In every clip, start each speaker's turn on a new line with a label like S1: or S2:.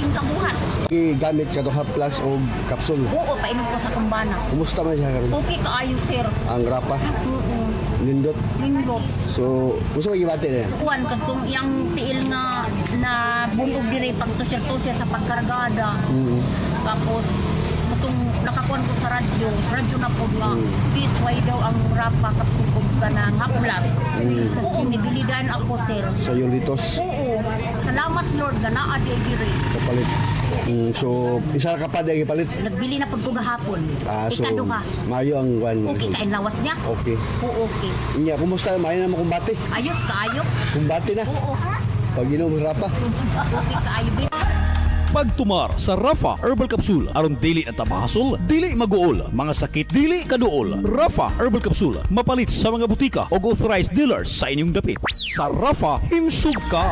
S1: ning kabuhat.
S2: Gamit ka to plus o kapsul.
S1: Oo, painom ko sa kumbana.
S2: Kumusta man siya karon?
S1: Okay kaayo, sir.
S2: Ang rapa,
S1: Oo.
S2: nindot.
S1: Lindot.
S2: So, gusto mo gibati na?
S1: Kuwan kadtong iyang tiil nga na bunog dire pag tusir sa pagkargada. Tapos itong nakakuan ko sa radyo na po nga. It's why daw ang rapa kapsukog ka na nga plus. Kasi nibilidan ako, sir.
S2: Sa Yolitos,
S1: Oo. Salamat, Lord, ganaa di dire.
S2: kapalit. So, isa ka pa dahil palit.
S1: Nagbili na pag ko gahapon.
S2: So,
S1: Ikaduha.
S2: mayo ang one.
S1: Okay, kain lawas niya?
S2: Okay.
S1: Oo, okay.
S2: Inya, kumusta? Mayo na mo kumbati.
S1: Ayos kaayo?
S2: Kumbati na.
S1: Oo, ha?
S2: Pag inom rapa.
S1: Okay kaayo, babe.
S3: Pagtumar sa Rafa Herbal Capsule aron dili at tabahasol, dili maguol, mga sakit dili kaduol. Rafa Herbal Capsule mapalit sa mga butika o authorized dealers sa inyong dapit. Sa Rafa, himsog ka.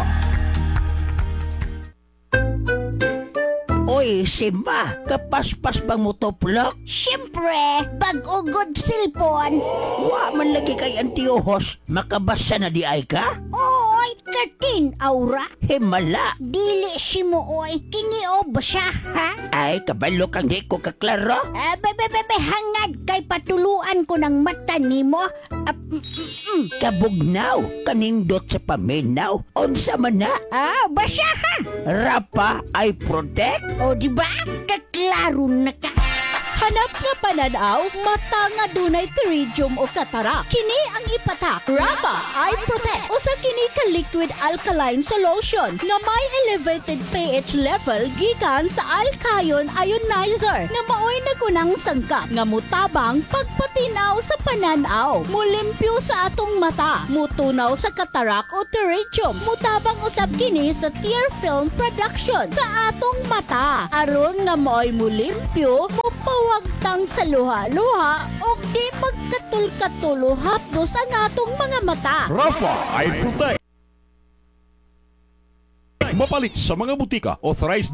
S4: Oy, Simba, kapaspas bang mo toplok?
S5: Siyempre, bag-ugod silpon.
S4: Wa man lagi kay antihos, makabasa na di ay ka?
S5: Oy, katin, aura.
S4: Himala.
S5: Dili si mo, oy. Kiniob siya, ha?
S4: Ay, kabalo kang di ko kaklaro?
S5: Hangad kay patuluan ko ng mata ni mo.
S4: Kabugnaw, kanindot sa paminaw. Unsa man na?
S5: Basya, ha?
S4: Rapa ay protect?
S5: O, di ba? Kaklaro na ka.
S6: Hanap nga pananaw, mata nga dunay pterygium o katarak. Kini ang ipatak. Rafa Eye Protect. Usa kini ka liquid alkaline solution nga may elevated pH level gikan sa alkayon ionizer nga maoy nagunang sangkap nga mutabang pagpatinaw sa pananaw. Mulimpyo sa atong mata. Mutunaw sa katarak o pterygium. Mutabang usab kini sa tear film production sa atong mata. Aron nga maoy mulimpyo, pawagtang sa luha-luha o di magkatul-katulo hapdos ang atong mga mata.
S3: Rafa Eye Protect. Mapalit sa mga butika, authorized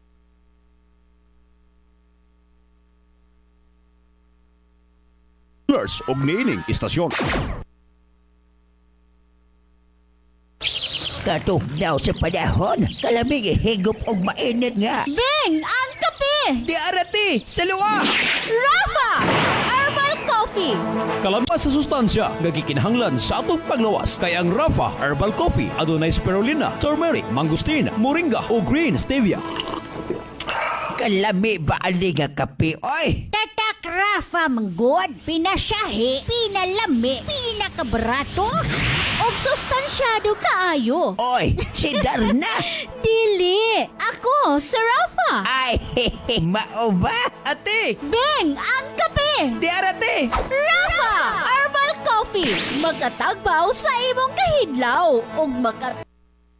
S3: dealers og niining istasyon.
S4: Katugnaw sa panahon, kalamig higop og mainit nga.
S6: Beng! Ang kape!
S4: Di arati, sa luwa!
S6: Rafa! Herbal Coffee!
S3: Kalabas sa sustansya nga gikinahanglan sa atong paglawas kay ang Rafa Herbal Coffee adunay spirulina, turmeric, mangosteen, moringa o green stevia.
S4: Kalami ba ali nga kape, oy?
S5: Tatak Rafa manggod, pinasyahi, pinalami, pinakabarato.
S6: Og sustansyado kaayo.
S4: Oy, si Darna!
S6: Dili! Ako, si Rafa!
S4: Ay, mao ba? Ate!
S6: Beng! Ang kape!
S4: Di arati!
S6: Rafa! Herbal Coffee! Magkatagbaw sa imong kahidlaw ug